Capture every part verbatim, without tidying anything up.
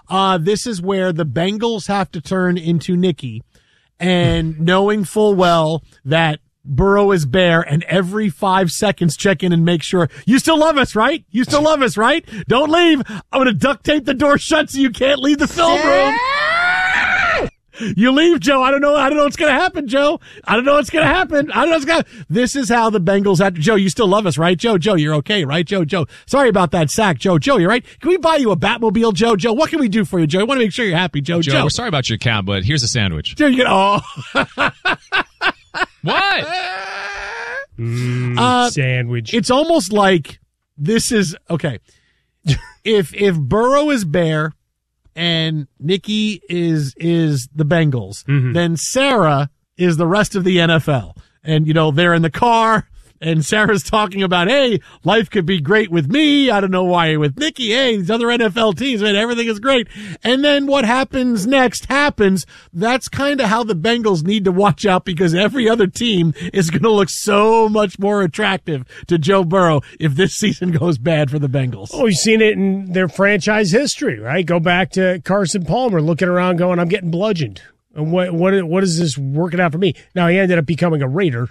Uh, this is where the Bengals have to turn into Nicky, and knowing full well that Burrow is Bear, and every five seconds check in and make sure you still love us, right? You still love us, right? Don't leave. I'm going to duct tape the door shut so you can't leave the film room. You leave, Joe. I don't know. I don't know what's going to happen, Joe. I don't know what's going to happen. I don't know what's going to This is how the Bengals have to. Joe, you still love us, right? Joe, Joe, you're okay, right? Joe, Joe. Sorry about that sack, Joe. Joe, you're right. Can we buy you a Batmobile, Joe? Joe, what can we do for you, Joe? I want to make sure you're happy, Joe. Joe, Joe. we're sorry about your account, but here's a sandwich. Joe, you get, oh. What? Mm, uh, sandwich. It's almost like this is, okay. if, if Burrow is Bear, and Nicky is is the Bengals, mm-hmm. then Sarah is the rest of the N F L. And, you know, they're in the car, and Sarah's talking about, hey, life could be great with me. I don't know why you're with Nicky. Hey, these other N F L teams, man, everything is great. And then what happens next happens. That's kind of how the Bengals need to watch out, because every other team is going to look so much more attractive to Joe Burrow if this season goes bad for the Bengals. Oh, you've seen it in their franchise history, right? Go back to Carson Palmer looking around going, I'm getting bludgeoned. And what, what, what is this working out for me? Now, he ended up becoming a Raider.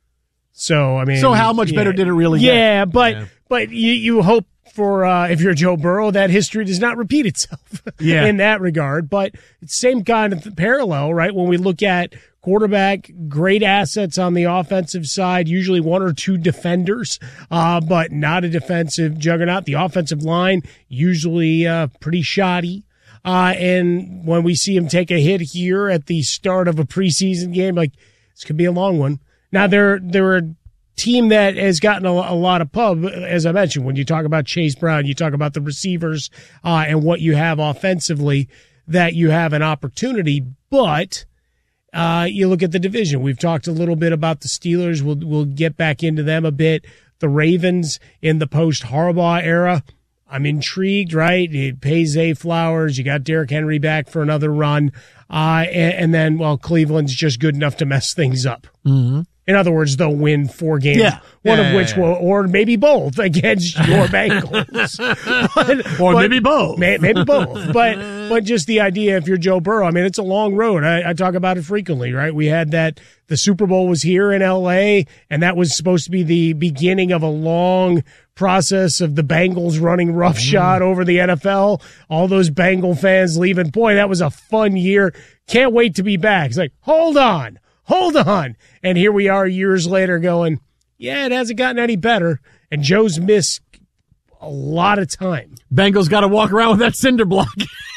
So, I mean. So how much yeah. better did it really yeah, get? Yeah, but, yeah. but you, you hope for, uh, if you're Joe Burrow, that history does not repeat itself yeah. in that regard. But it's same kind of parallel, right? When we look at quarterback, great assets on the offensive side, usually one or two defenders, uh, but not a defensive juggernaut. The offensive line, usually uh, pretty shoddy. Uh, and when we see him take a hit here at the start of a preseason game, like, this could be a long one. Now, they're, they're a team that has gotten a, a lot of pub, as I mentioned, when you talk about Chase Brown, you talk about the receivers uh, and what you have offensively, that you have an opportunity. But uh, you look at the division. We've talked a little bit about the Steelers. We'll, we'll get back into them a bit. The Ravens in the post-Harbaugh era, I'm intrigued, right? It pays Zay Flowers. You got Derrick Henry back for another run. Uh, and, and then, well, Cleveland's just good enough to mess things up. Mm-hmm. In other words, they'll win four games, yeah. one yeah, of which yeah, yeah. will, or maybe both, against your Bengals. but, or but, maybe both. May, maybe both. But but just the idea, if you're Joe Burrow, I mean, it's a long road. I, I talk about it frequently, right? We had that, the Super Bowl was here in L A, and that was supposed to be the beginning of a long process of the Bengals running roughshod mm. over the N F L. All those Bengal fans leaving. Boy, that was a fun year. Can't wait to be back. It's like, hold on. Hold on. And here we are years later going, yeah, it hasn't gotten any better. And Joe's missed a lot of time. Bengals got to walk around with that cinder block.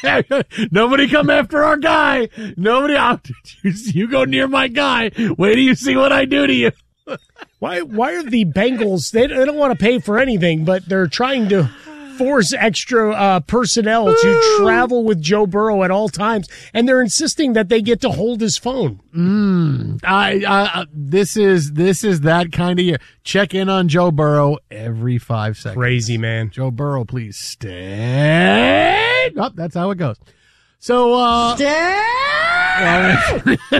Nobody come after our guy. Nobody out. You go near my guy. Wait till you see what I do to you. Why Why are the Bengals, they, they don't want to pay for anything, but they're trying to force extra uh, personnel to travel with Joe Burrow at all times, and they're insisting that they get to hold his phone. Mm, I, I, this is this is that kind of year. Check in on Joe Burrow every five seconds. Crazy, man. Joe Burrow, please stay. Oh, that's how it goes. So, uh, stay.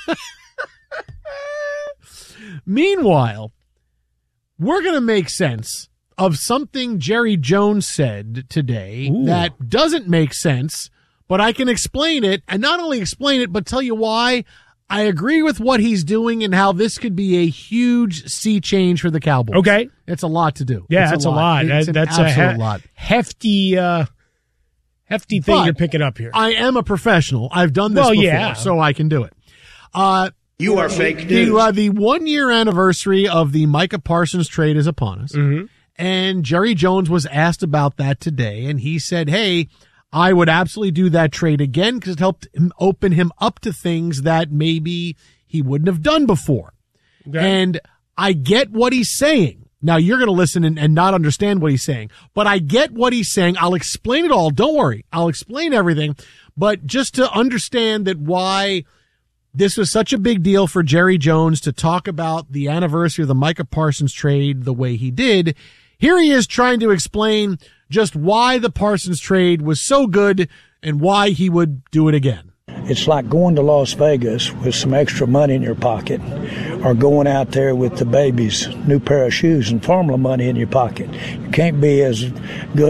Meanwhile, we're going to make sense of something Jerry Jones said today Ooh. That doesn't make sense, but I can explain it, and not only explain it, but tell you why I agree with what he's doing and how this could be a huge sea change for the Cowboys. Okay. It's a lot to do. Yeah, it's that's a lot. a lot. It's that's an a absolute he- lot. hefty, uh, hefty thing but you're picking up here. I am a professional. I've done this well, before, yeah. so I can do it. Uh, you are fake news. The, uh, the one-year anniversary of the Micah Parsons trade is upon us. Mm-hmm. And Jerry Jones was asked about that today, and he said, hey, I would absolutely do that trade again because it helped him open him up to things that maybe he wouldn't have done before. Okay. And I get what he's saying. Now, you're going to listen and, and not understand what he's saying, but I get what he's saying. I'll explain it all. Don't worry. I'll explain everything. But just to understand that why this was such a big deal for Jerry Jones to talk about the anniversary of the Micah Parsons trade the way he did, here he is trying to explain just why the Parsons trade was so good and why he would do it again. It's like going to Las Vegas with some extra money in your pocket, or going out there with the baby's new pair of shoes and formula money in your pocket. You can't be as good a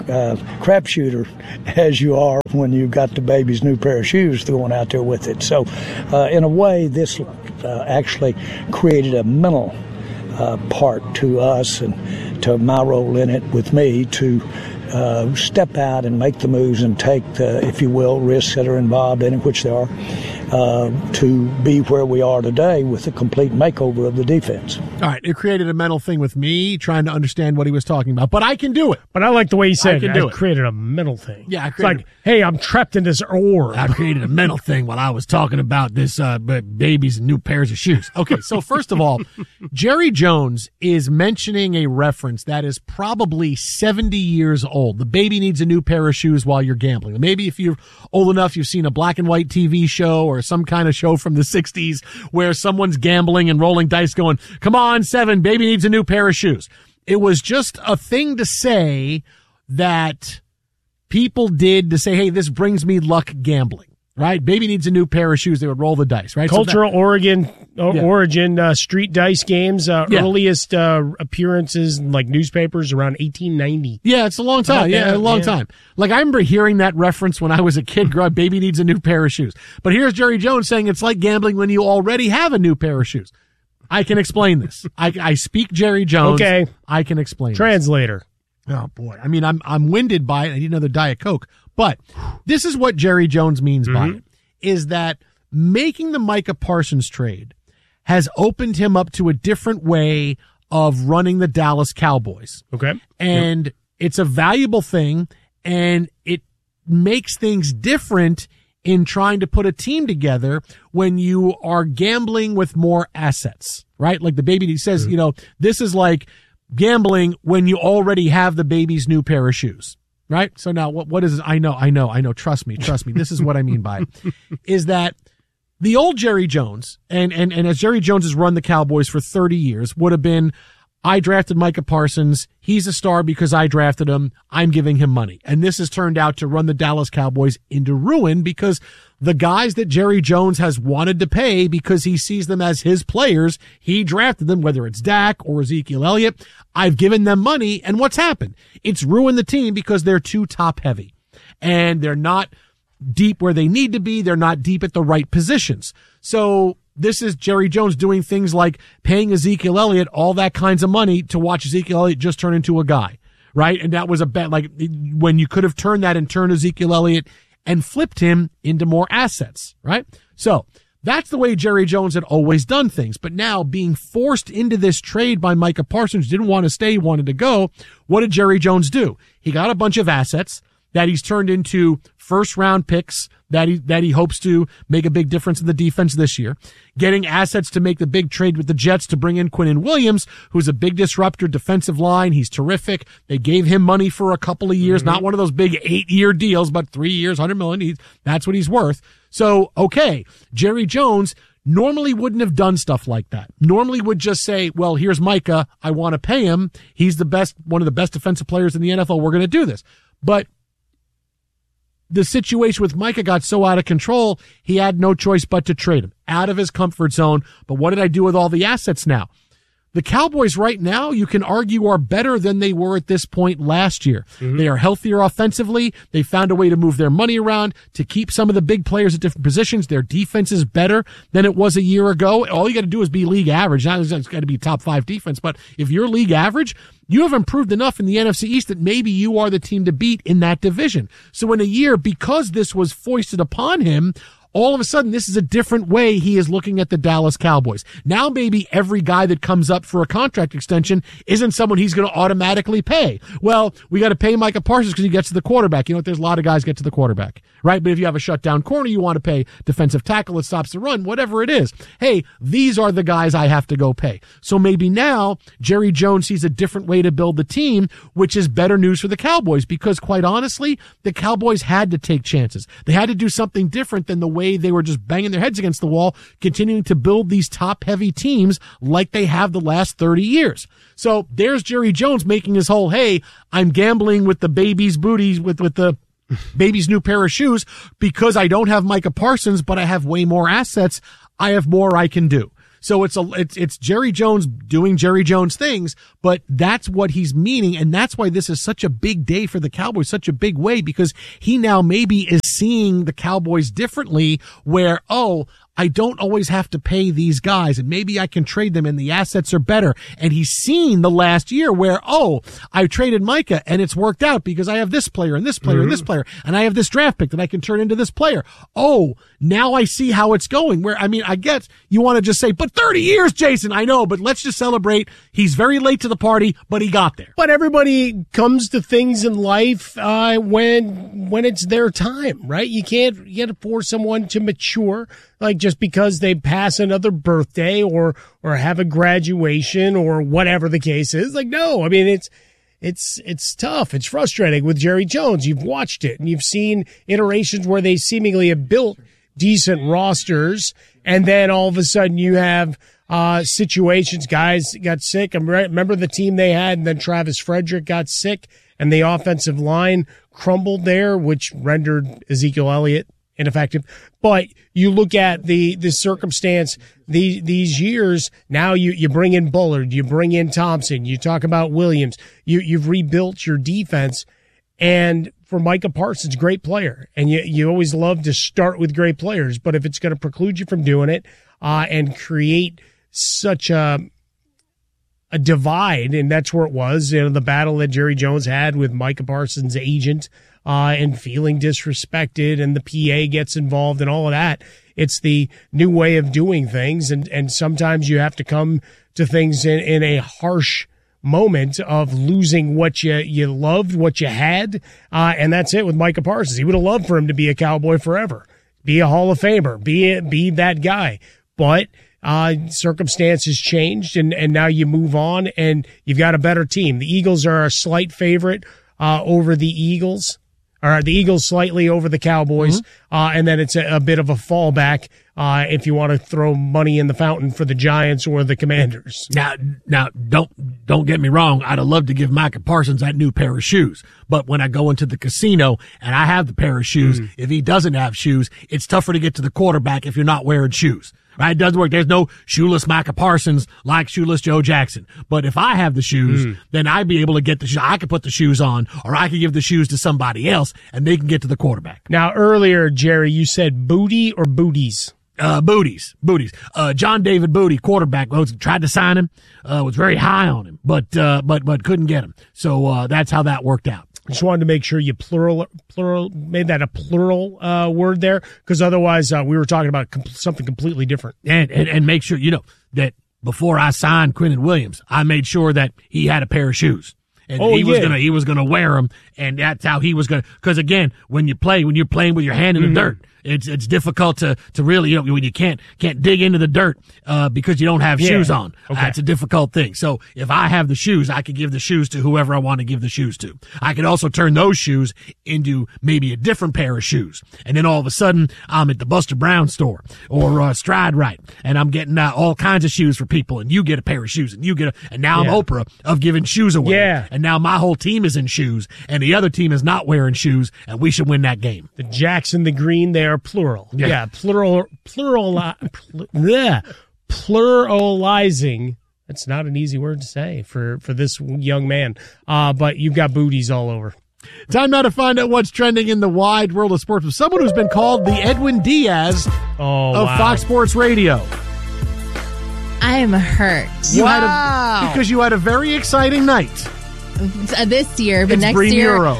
uh, crapshooter as you are when you got the baby's new pair of shoes going out there with it. So, uh, in a way, this uh, actually created a mental uh, part to us and to my role in it with me to uh, step out and make the moves and take the, if you will, risks that are involved in it, which there are, uh, to be where we are today with a complete makeover of the defense. All right, it created a mental thing with me trying to understand what he was talking about, but I can do it. But I like the way he said I can it. do I it. created a mental thing. Yeah, I it's created- like, hey, I'm trapped in this orb. I created a mental thing while I was talking about this uh, b- baby's new pairs of shoes. Okay, so first of all, Jerry Jones is mentioning a reference that is probably seventy years old. The baby needs a new pair of shoes while you're gambling. Maybe if you're old enough, you've seen a black and white T V show or some kind of show from the sixties where someone's gambling and rolling dice going, come on, seven, baby needs a new pair of shoes. It was just a thing to say that people did to say, hey, this brings me luck gambling, right? Baby needs a new pair of shoes. They would roll the dice, right? Cultural so that, Oregon uh, Yeah. origin uh, street dice games. Uh, Yeah. Earliest uh, appearances in like newspapers around eighteen ninety. Yeah, it's a long time. About Yeah, that, a long yeah. time. Like I remember hearing that reference when I was a kid. Growing up, baby needs a new pair of shoes. But here's Jerry Jones saying it's like gambling when you already have a new pair of shoes. I can explain this. I, I speak Jerry Jones. Okay. I can explain. Translator. This. Oh boy. I mean, I'm I'm winded by it. I need another Diet Coke. But this is what Jerry Jones means by it, is that making the Micah Parsons trade has opened him up to a different way of running the Dallas Cowboys. Okay. And it's a valuable thing, and it makes things different in trying to put a team together when you are gambling with more assets, right? Like the baby, he says, you know, this is like gambling when you already have the baby's new pair of shoes, right? So now what, what is it? I know, I know, I know. Trust me, trust me. This is what I mean by it, is that the old Jerry Jones, and, and, and as Jerry Jones has run the Cowboys for thirty years, would have been, I drafted Micah Parsons. He's a star because I drafted him. I'm giving him money. And this has turned out to run the Dallas Cowboys into ruin because the guys that Jerry Jones has wanted to pay because he sees them as his players, he drafted them, whether it's Dak or Ezekiel Elliott. I've given them money. And what's happened? It's ruined the team because they're too top heavy and they're not deep where they need to be. They're not deep at the right positions. So this is Jerry Jones doing things like paying Ezekiel Elliott all that kinds of money to watch Ezekiel Elliott just turn into a guy, right? And that was a bet, like when you could have turned that and turned Ezekiel Elliott and flipped him into more assets, right? So that's the way Jerry Jones had always done things. But now being forced into this trade by Micah Parsons, didn't want to stay, wanted to go. What did Jerry Jones do? He got a bunch of assets that he's turned into first round picks that he, that he hopes to make a big difference in the defense this year. Getting assets to make the big trade with the Jets to bring in Quinnen Williams, who's a big disruptor, defensive line. He's terrific. They gave him money for a couple of years, mm-hmm. not one of those big eight year deals, but three years, one hundred million. He, that's what he's worth. So, okay, Jerry Jones normally wouldn't have done stuff like that. Normally would just say, well, here's Micah. I want to pay him. He's the best, one of the best defensive players in the N F L. We're going to do this. But the situation with Micah got so out of control, he had no choice but to trade him out of his comfort zone. But what did I do with all the assets now? The Cowboys right now, you can argue, are better than they were at this point last year. Mm-hmm. They are healthier offensively. They found a way to move their money around to keep some of the big players at different positions. Their defense is better than it was a year ago. All you got to do is be league average. Not it's got to be top five defense, but if you're league average, you have improved enough in the N F C East that maybe you are the team to beat in that division. So in a year, because this was foisted upon him, all of a sudden, this is a different way he is looking at the Dallas Cowboys. Now maybe every guy that comes up for a contract extension isn't someone he's going to automatically pay. Well, we got to pay Micah Parsons because he gets to the quarterback. You know what? There's a lot of guys get to the quarterback, right? But if you have a shutdown corner, you want to pay defensive tackle that stops the run, whatever it is. Hey, these are the guys I have to go pay. So maybe now Jerry Jones sees a different way to build the team, which is better news for the Cowboys because quite honestly, the Cowboys had to take chances. They had to do something different than the way they were just banging their heads against the wall, continuing to build these top-heavy teams like they have the last thirty years. So there's Jerry Jones making his whole, hey, I'm gambling with the baby's booties, with, with the baby's new pair of shoes because I don't have Micah Parsons, but I have way more assets. I have more I can do. So it's a it's it's Jerry Jones doing Jerry Jones things, but that's what he's meaning, and that's why this is such a big day for the Cowboys, such a big way, because he now maybe is seeing the Cowboys differently, where, oh, I don't always have to pay these guys, and maybe I can trade them and the assets are better. And he's seen the last year where, oh, I traded Micah and it's worked out because I have this player and this player mm-hmm. and this player, and I have this draft pick that I can turn into this player. Oh, now I see how it's going. Where, I mean, I get you want to just say, but thirty years, Jason, I know, but let's just celebrate. He's very late to the party, but he got there. But everybody comes to things in life uh, when when it's their time, right? You can't you can't force someone to mature. Like just because they pass another birthday or or have a graduation or whatever the case is. Like, no, I mean, it's it's it's tough. It's frustrating with Jerry Jones. You've watched it and you've seen iterations where they seemingly have built decent rosters, and then all of a sudden you have uh situations, guys got sick. I remember the team they had, and then Travis Frederick got sick, and the offensive line crumbled there, which rendered Ezekiel Elliott ineffective. But you look at the the circumstance the, these years, now you, you bring in Bullard, you bring in Thompson, you talk about Williams, you, you've rebuilt your defense. And for Micah Parsons, great player. And you, you always love to start with great players. But if it's going to preclude you from doing it uh, and create such a a divide, and that's where it was, you know, the battle that Jerry Jones had with Micah Parsons' agent, uh, and feeling disrespected, and the P A gets involved and all of that. It's the new way of doing things. And, and sometimes you have to come to things in, in a harsh moment of losing what you, you loved, what you had. Uh, and that's it with Micah Parsons. He would have loved for him to be a Cowboy forever, be a Hall of Famer, be, be that guy. But, Uh, circumstances changed, and, and now you move on, and you've got a better team. The Eagles are a slight favorite uh, over the Eagles, or the Eagles slightly over the Cowboys, mm-hmm. uh, and then it's a, a bit of a fallback uh, if you want to throw money in the fountain for the Giants or the Commanders. Now, now don't don't get me wrong. I'd have loved to give Micah Parsons that new pair of shoes, but when I go into the casino and I have the pair of shoes, mm-hmm. if he doesn't have shoes, it's tougher to get to the quarterback if you're not wearing shoes. Right? It doesn't work. There's no shoeless Micah Parsons like shoeless Joe Jackson. But if I have the shoes, mm. then I'd be able to get the shoes. I could put the shoes on, or I could give the shoes to somebody else, and they can get to the quarterback. Now, earlier, Jerry, you said booty or booties? Uh, booties, booties. Uh, John David Booty, quarterback, was, tried to sign him, uh, was very high on him, but, uh, but, but couldn't get him. So, uh, that's how that worked out. Just wanted to make sure you plural, plural, made that a plural, uh, word there, because otherwise, uh, we were talking about com- something completely different. And, and, and make sure, you know, that before I signed Quinnen Williams, I made sure that he had a pair of shoes. And oh, he was yeah. gonna, he was gonna wear them, and that's how he was gonna, cause again, when you play, when you're playing with your hand in mm-hmm. the dirt, it's, it's difficult to, to really, you know, when you can't, can't dig into the dirt, uh, because you don't have yeah. shoes on. Okay. Uh, it's a difficult thing. So if I have the shoes, I could give the shoes to whoever I want to give the shoes to. I could also turn those shoes into maybe a different pair of shoes. And then all of a sudden, I'm at the Buster Brown store or, uh, Stride Right, and I'm getting, uh, all kinds of shoes for people, and you get a pair of shoes, and you get a, and now yeah. I'm Oprah of giving shoes away. Yeah. And now my whole team is in shoes, and the other team is not wearing shoes, and we should win that game. The Jackson, the Green, they are plural. Yeah, yeah plural, plural, pl- yeah, pluralizing. That's not an easy word to say for, for this young man. Uh, but you've got booties all over. Time now to find out what's trending in the wide world of sports with someone who's been called the Edwin Diaz oh, of wow. Fox Sports Radio. I am hurt. You wow. had a, because you had a very exciting night. Uh, this year, but it's next Bree year. Muro.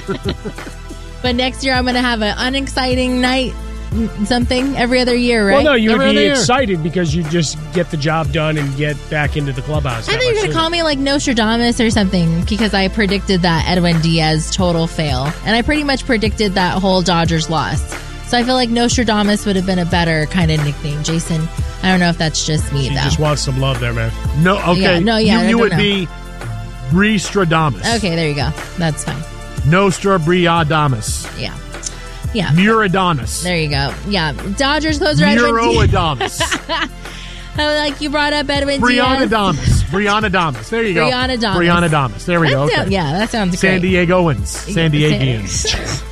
But next year, I'm going to have an unexciting night, something every other year, right? Well, no, you every would be year. excited because you just get the job done and get back into the clubhouse. I thought you were going to call me like Nostradamus or something because I predicted that Edwin Diaz total fail. And I pretty much predicted that whole Dodgers loss. So I feel like Nostradamus would have been a better kind of nickname. Jason, I don't know if that's just me, you though. You just want some love there, man. No, okay. Yeah, no, yeah, you I you don't would know. be Bree-Stradamus. Okay, there you go. That's fine. Nostra Briadamus. Yeah. Yeah. Muradonis. There you go. Yeah. Dodgers closer Edwin Diaz. Muroadamus. Like you brought up Edwin Brianna Diaz. Damas. Brianna Damas. There you go. Brianna Damas. Brianna Damas. There we That go. sound- Okay. yeah, that sounds San great. Diegoans. San Diegians.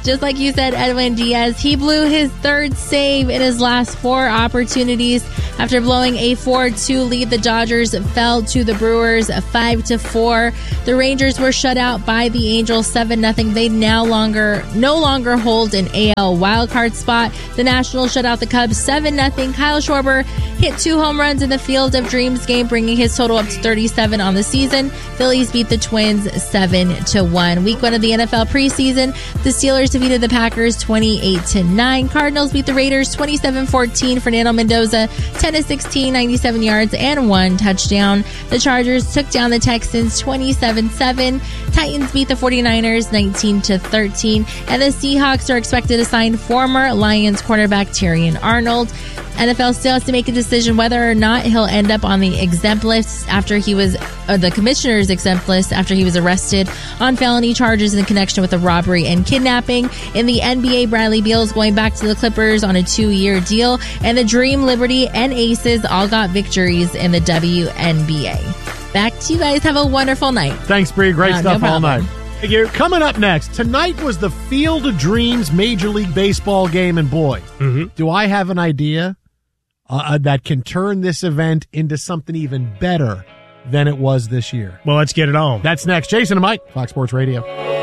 Just like you said, Edwin Diaz, he blew his third save in his last four opportunities. After blowing a four two lead, the Dodgers fell to the Brewers five to four. The Rangers were shut out by the Angels seven nothing. They now longer no longer hold an A L wildcard spot. The Nationals shut out the Cubs seven nothing. Kyle Schwarber hit two home runs in the Field of Dreams game, bringing his total up to thirty-seven on the season. Phillies beat the Twins seven to one. Week one of the N F L preseason, the Steelers defeated the Packers twenty-eight to nine. Cardinals beat the Raiders twenty-seven fourteen. Fernando Mendoza ten to sixteen, ninety-seven yards and one touchdown. The Chargers took down the Texans twenty-seven seven. Titans beat the forty-niners nineteen to thirteen. And the Seahawks are expected to sign former Lions cornerback Terrion Arnold. N F L still has to make a decision whether or not he'll end up on the exempt list after he was, or the commissioner's exempt list after he was arrested on felony charges in connection with a robbery and kidnapping. In the N B A, Bradley Beal is going back to the Clippers on a two-year deal, and the Dream, Liberty, and Aces all got victories in the W N B A. Back to you guys. Have a wonderful night. Thanks, Bree. Great Uh, stuff no all problem. night. Thank you. Coming up next, tonight was the Field of Dreams Major League Baseball game, and boy, Mm-hmm. do I have an idea uh, that can turn this event into something even better than it was this year. Well, let's get it on. That's next. Jason and Mike, Fox Sports Radio.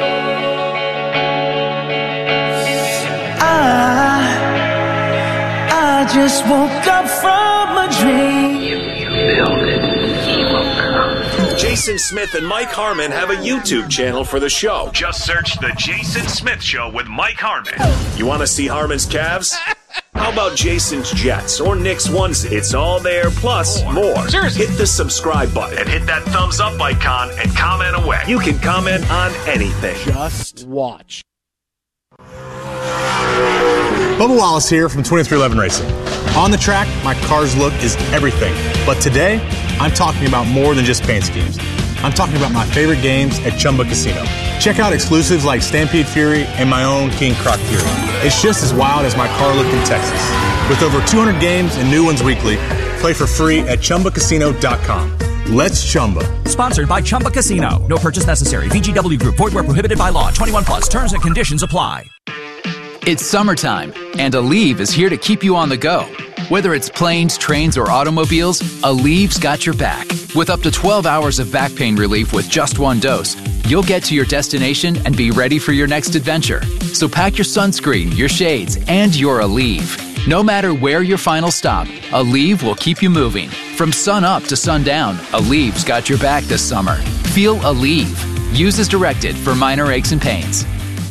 I, I just woke up from a dream. You, you build it, he will come. Jason Smith and Mike Harmon have a YouTube channel for the show. Just search The Jason Smith Show with Mike Harmon. You want to see Harmon's calves? How about Jason's Jets or Nick's onesie? It's all there, plus more. Seriously. Hit the subscribe button and hit that thumbs up icon and comment away. You can comment on anything. Just watch. Bubba Wallace here from twenty-three eleven Racing. On the track, my car's look is everything. But today, I'm talking about more than just paint schemes. I'm talking about my favorite games at Chumba Casino. Check out exclusives like Stampede Fury and my own King Croc Fury. It's just as wild as my car look in Texas. With over two hundred games and new ones weekly, play for free at Chumba Casino dot com. Let's Chumba. Sponsored by Chumba Casino. No purchase necessary. V G W Group. Void where prohibited by law. twenty-one plus. Terms and conditions apply. It's summertime, and Aleve is here to keep you on the go. Whether it's planes, trains, or automobiles, Aleve's got your back. With up to twelve hours of back pain relief with just one dose, you'll get to your destination and be ready for your next adventure. So pack your sunscreen, your shades, and your Aleve. No matter where your final stop, Aleve will keep you moving. From sun up to sundown, Aleve's got your back this summer. Feel Aleve. Use as directed for minor aches and pains.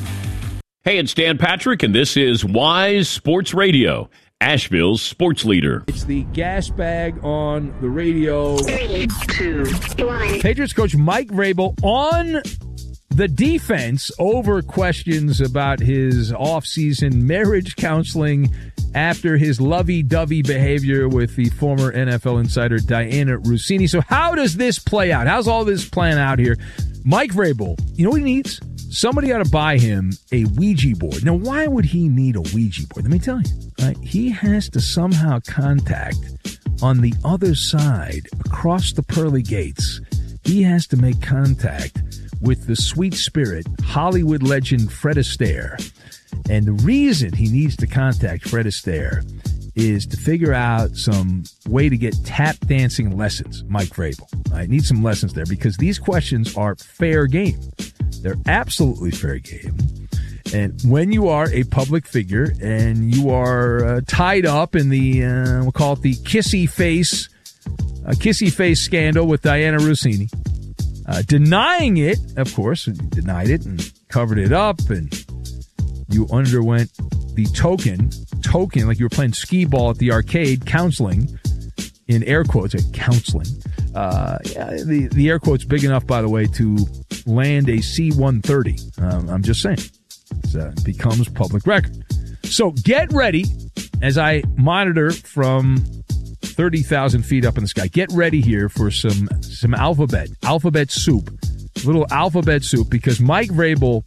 Hey, it's Dan Patrick, and this is Wise Sports Radio, Asheville's sports leader. It's the gas bag on the radio. Three, two, one. Patriots coach Mike Vrabel on the defense over questions about his offseason marriage counseling after his lovey-dovey behavior with the former N F L insider Diana Russini. So how does this play out? How's all this playing out here? Mike Vrabel, you know what he needs? Somebody ought to buy him a Ouija board. Now, why would he need a Ouija board? Let me tell you. Right? He has to somehow contact on the other side, across the pearly gates. He has to make contact with the sweet spirit, Hollywood legend Fred Astaire. And the reason he needs to contact Fred Astaire is to figure out some way to get tap dancing lessons, Mike Vrabel. I need some lessons there because these questions are fair game. They're absolutely fair game. And when you are a public figure and you are uh, tied up in the, uh, we'll call it the kissy face, uh, kissy face scandal with Diana Russini, uh, denying it, of course, you denied it and covered it up, and you underwent the token, token, like you were playing skee ball at the arcade, counseling, in air quotes, uh, counseling. Uh, yeah, the, the air quotes big enough, by the way, to land a C one thirty. Um, I'm just saying. It uh, becomes public record. So get ready as I monitor from thirty thousand feet up in the sky. Get ready here for some some alphabet, alphabet soup, little alphabet soup, because Mike Vrabel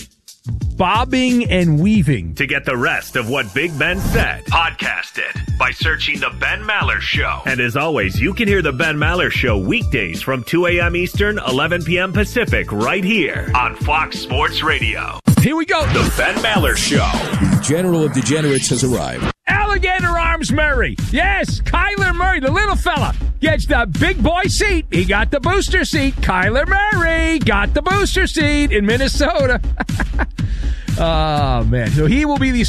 bobbing and weaving. To get the rest of what Big Ben said, podcast it by searching The Ben Maller Show. And as always, you can hear The Ben Maller Show weekdays from two a.m. Eastern, eleven p.m. Pacific, right here on Fox Sports Radio. Here we go. The Ben Maller Show. The General of Degenerates has arrived. Alligator Arms Murray. Yes, Kyler Murray, the little fella, gets the big boy seat. He got the booster seat. Kyler Murray got the booster seat in Minnesota. Oh, man. So he will be the